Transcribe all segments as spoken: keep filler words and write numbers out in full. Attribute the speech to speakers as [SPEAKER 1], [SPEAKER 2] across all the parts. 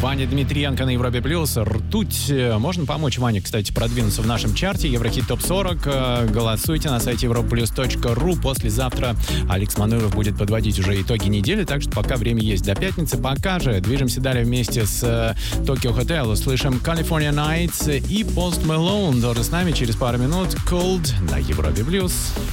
[SPEAKER 1] Ваня Дмитриенко на Европе Плюс. Ртуть. Можно помочь Ване, кстати, продвинуться в нашем чарте. Еврохит топ сорок. Голосуйте на сайте европаплюс точка ру. Послезавтра Алекс Мануилов будет подводить уже итоги недели, так что пока время есть до пятницы. Пока же движемся далее вместе с Tokyo Hotel. Услышим California Nights и Post Malone. Тоже с нами через пару минут. Cold на Европе Плюс.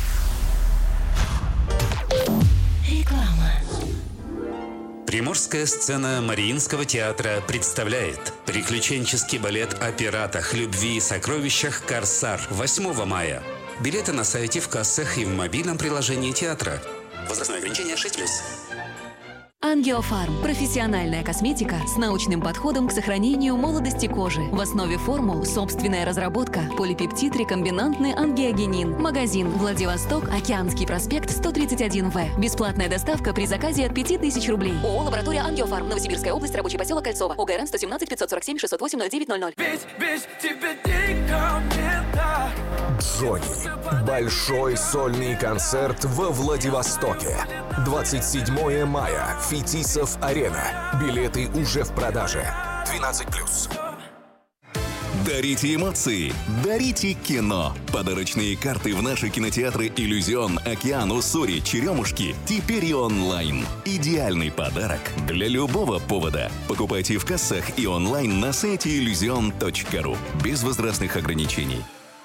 [SPEAKER 2] Приморская сцена Мариинского театра представляет приключенческий балет о пиратах, любви и сокровищах «Корсар» восьмого мая. Билеты на сайте, в кассах и в мобильном приложении театра. Возрастное ограничение шесть плюс.
[SPEAKER 3] Ангиофарм. Профессиональная косметика с научным подходом к сохранению молодости кожи. В основе формул собственная разработка. Полипептид рекомбинантный ангиогенин. Магазин Владивосток, Океанский проспект, сто тридцать один В. Бесплатная доставка при заказе от пяти тысяч рублей. ООО «Лаборатория Ангиофарм». Новосибирская область, рабочий поселок Кольцово. ОГРН сто семнадцать пятьсот сорок семь шестьсот восемь ноль девять ноль ноль.
[SPEAKER 4] Джонни. Большой сольный концерт во Владивостоке. двадцать седьмого мая. Фетисов Арена. Билеты уже в продаже. двенадцать плюс.
[SPEAKER 5] Дарите эмоции, дарите кино. Подарочные карты в наши кинотеатры «Иллюзион», «Океан», «Уссури», «Черемушки» теперь и онлайн. Идеальный подарок для любого повода. Покупайте в кассах и онлайн на сайте иллюзион точка ру. Без возрастных ограничений.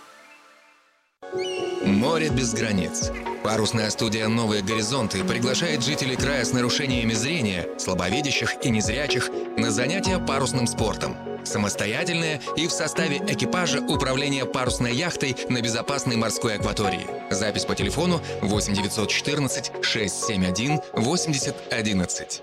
[SPEAKER 6] Море без границ. Парусная студия «Новые горизонты» приглашает жителей края с нарушениями зрения, слабовидящих и незрячих на занятия парусным спортом. Самостоятельное и в составе экипажа управление парусной яхтой на безопасной морской акватории. Запись по телефону восемь девятьсот четырнадцать шестьсот семьдесят один восемьдесят одиннадцать.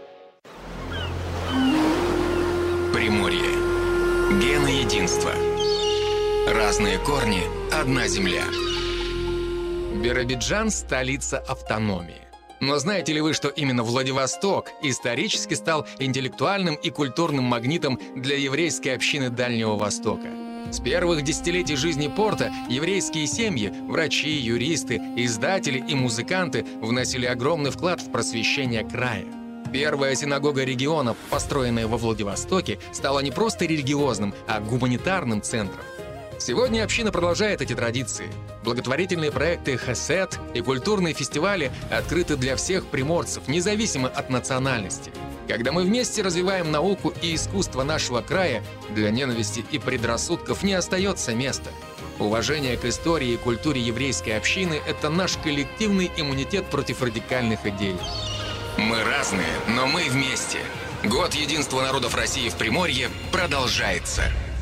[SPEAKER 6] Приморье. Гены единства. Разные корни, одна земля. Биробиджан – столица автономии. Но знаете ли вы, что именно Владивосток исторически стал интеллектуальным и культурным магнитом для еврейской общины Дальнего Востока? С первых десятилетий жизни порта еврейские семьи, врачи, юристы, издатели и музыканты вносили огромный вклад в просвещение края. Первая синагога региона, построенная во Владивостоке, стала не просто религиозным, а гуманитарным центром. Сегодня община продолжает эти традиции. Благотворительные проекты «Хесед» и культурные фестивали открыты для всех приморцев, независимо от национальности. Когда мы вместе развиваем науку и искусство нашего края, для ненависти и предрассудков не остается места. Уважение к истории и культуре еврейской общины – это наш коллективный иммунитет против радикальных идей. Мы разные, но мы вместе. Год единства народов России в Приморье продолжается.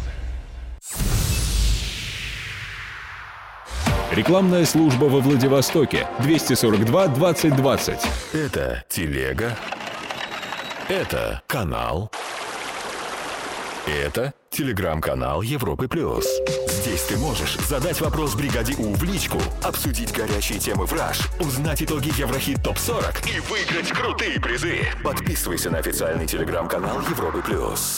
[SPEAKER 7] Рекламная служба во Владивостоке. двести сорок два двадцать двадцать.
[SPEAKER 4] Это телега. Это канал. Это телеграм-канал Европы Плюс. Здесь ты можешь задать вопрос бригаде У в личку, обсудить горячие темы в Раш, узнать итоги Еврохит топ сорок и выиграть крутые призы. Подписывайся на официальный телеграм-канал Европы Плюс.